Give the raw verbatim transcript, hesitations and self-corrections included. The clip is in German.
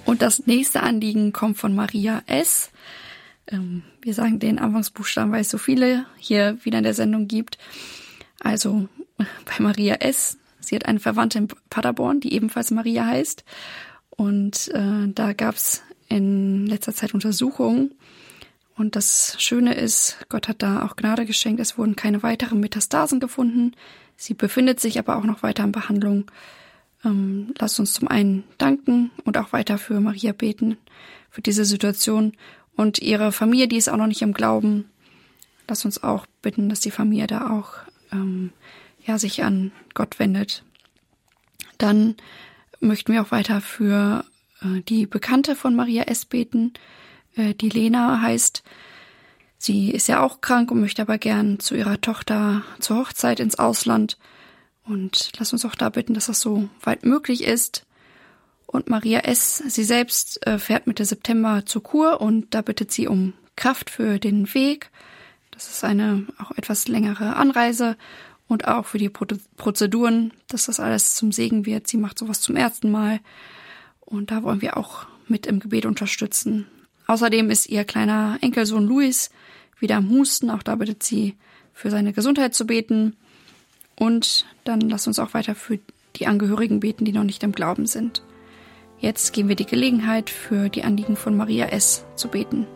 Und das nächste Anliegen kommt von Maria S. Ähm, wir sagen den Anfangsbuchstaben, weil es so viele hier wieder in der Sendung gibt. Also bei Maria S. Sie hat eine Verwandte in Paderborn, die ebenfalls Maria heißt. Und äh, da gab es in letzter Zeit Untersuchungen. Und das Schöne ist, Gott hat da auch Gnade geschenkt. Es wurden keine weiteren Metastasen gefunden. Sie befindet sich aber auch noch weiter in Behandlung. Ähm, lasst uns zum einen danken und auch weiter für Maria beten, für diese Situation. Und ihre Familie, die ist auch noch nicht im Glauben. Lasst uns auch bitten, dass die Familie da auch ähm, ja, sich an Gott wendet. Dann möchten wir auch weiter für äh, die Bekannte von Maria S. beten, äh, die Lena heißt. Sie ist ja auch krank und möchte aber gern zu ihrer Tochter zur Hochzeit ins Ausland. Und lass uns auch da bitten, dass das so weit möglich ist. Und Maria S., sie selbst äh, fährt Mitte September zur Kur und da bittet sie um Kraft für den Weg. Das ist eine auch etwas längere Anreise und auch für die Pro- Prozeduren, dass das alles zum Segen wird. Sie macht sowas zum ersten Mal und da wollen wir auch mit im Gebet unterstützen. Außerdem ist ihr kleiner Enkelsohn Luis wieder am Husten. Auch da bittet sie, für seine Gesundheit zu beten. Und dann lasst uns auch weiter für die Angehörigen beten, die noch nicht im Glauben sind. Jetzt geben wir die Gelegenheit, für die Anliegen von Maria S. zu beten.